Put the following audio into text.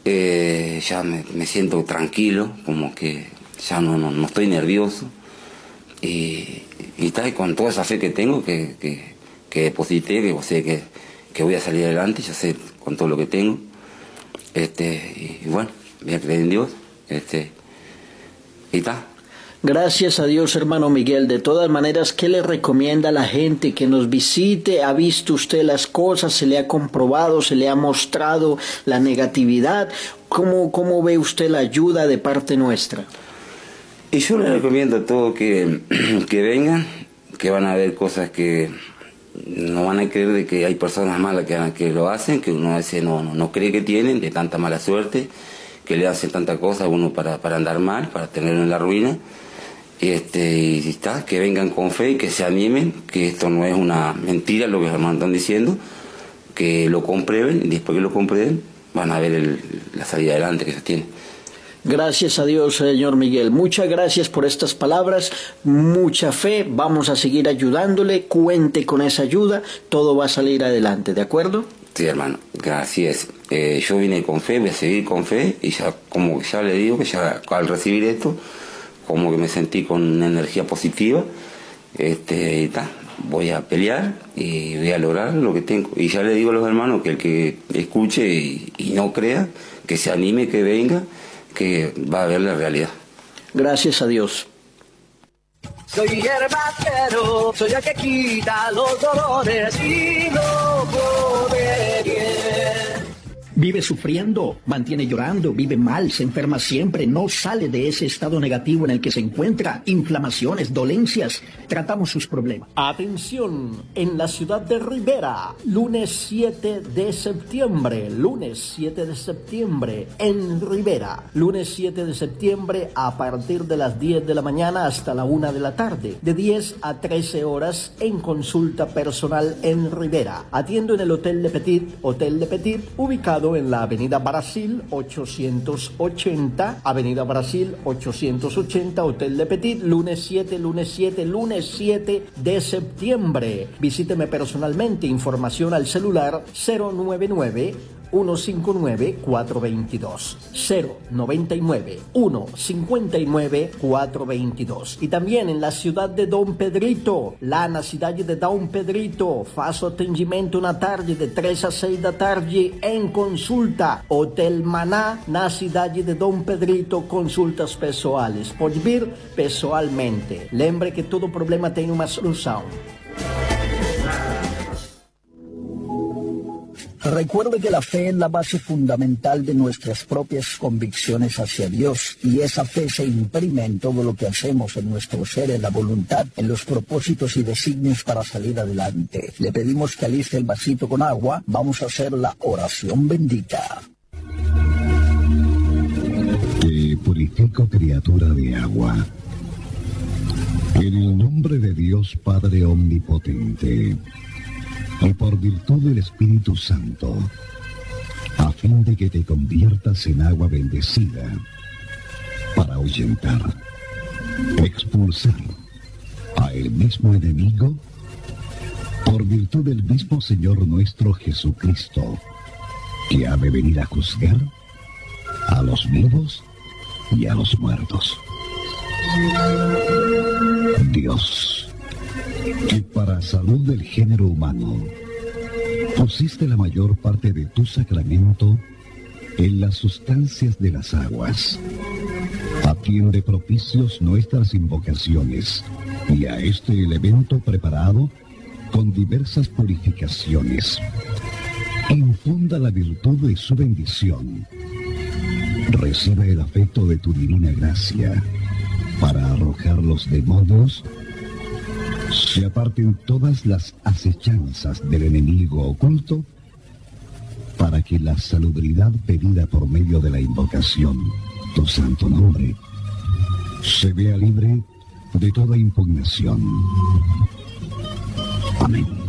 ya me siento tranquilo, como que ya no estoy nervioso. Y con toda esa fe que tengo, que deposité, que sé que voy a salir adelante, ya sé con todo lo que tengo. Y bueno, voy a creer en Dios. Y está. Gracias a Dios, hermano Miguel. De todas maneras, ¿qué le recomienda a la gente que nos visite? ¿Ha visto usted las cosas? ¿Se le ha comprobado? ¿Se le ha mostrado la negatividad? ¿Cómo ve usted la ayuda de parte nuestra? Y yo le recomiendo a todos que vengan, que van a ver cosas que no van a creer, de que hay personas malas que lo hacen, que uno a veces no cree que tienen, de tanta mala suerte, que le hacen tanta cosa a uno para andar mal, para tenerlo en la ruina. Y está, que vengan con fe y que se animen, que esto no es una mentira lo que los hermanos están diciendo, que lo comprueben, y después que lo comprueben van a ver la salida adelante que se tiene. Gracias a Dios, señor Miguel. Muchas gracias por estas palabras, mucha fe, vamos a seguir ayudándole, cuente con esa ayuda, todo va a salir adelante, ¿de acuerdo? Sí, hermano, gracias. Yo vine con fe, voy a seguir con fe, y ya, como ya le digo, que ya al recibir esto, como que me sentí con una energía positiva, y voy a pelear y voy a lograr lo que tengo. Y ya le digo a los hermanos que el que escuche y no crea, que se anime, que venga, que va a ver la realidad. Gracias a Dios. Soy hierbacero, soy el que quita los dolores y no come bien. Vive sufriendo, mantiene llorando, vive mal, se enferma siempre, no sale de ese estado negativo en el que se encuentra, inflamaciones, dolencias. Tratamos sus problemas. Atención, en la ciudad de Rivera, lunes 7 de septiembre, en Rivera, lunes 7 de septiembre a partir de las 10 de la mañana hasta la 1 de la tarde, de 10 a 13 horas en consulta personal en Rivera. Atiendo en el Hotel Le Petit, ubicado en la Avenida Brasil 880, Hotel Le Petit, lunes 7 de septiembre. Visíteme personalmente, información al celular 099-159-422, 099-159-422. Y también en la ciudad de Dom Pedrito, na cidade de Dom Pedrito, faço atendimento na tarde de 3 a 6 da tarde em consulta. Hotel Maná, na cidade de Dom Pedrito, consultas pessoais. Pode vir pessoalmente. Lembre que todo problema tem uma solução. Recuerde que la fe es la base fundamental de nuestras propias convicciones hacia Dios, y esa fe se imprime en todo lo que hacemos, en nuestro ser, en la voluntad, en los propósitos y designios para salir adelante. Le pedimos que aliste el vasito con agua. Vamos a hacer la oración bendita. Te purifico, criatura de agua, en el nombre de Dios Padre Omnipotente, y por virtud del Espíritu Santo, a fin de que te conviertas en agua bendecida, para ahuyentar, expulsar a el mismo enemigo, por virtud del mismo Señor nuestro Jesucristo, que ha de venir a juzgar a los vivos y a los muertos. Dios, que para salud del género humano pusiste la mayor parte de tu sacramento en las sustancias de las aguas, atiende propicios nuestras invocaciones y a este elemento preparado con diversas purificaciones. Infunda la virtud de su bendición. Recibe el afecto de tu divina gracia para arrojar los demonios, se aparten todas las acechanzas del enemigo oculto, para que la salubridad pedida por medio de la invocación, tu santo nombre, se vea libre de toda impugnación. Amén.